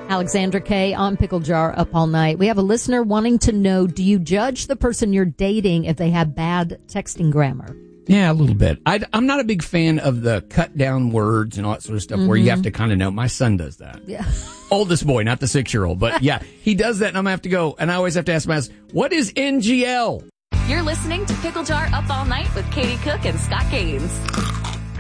Alexandra Kay on Pickle Jar Up All Night. We have a listener wanting to know, do you judge the person you're dating if they have bad texting grammar? Yeah, a little bit. I'm not a big fan of the cut down words and all that sort of stuff where you have to kind of know. My son does that. Yeah. Oldest boy, not the 6-year-old. But yeah, he does that and I'm going to have to go. And I always have to ask him, what is NGL? You're listening to Pickle Jar Up All Night with Katie Cook and Scott Gaines.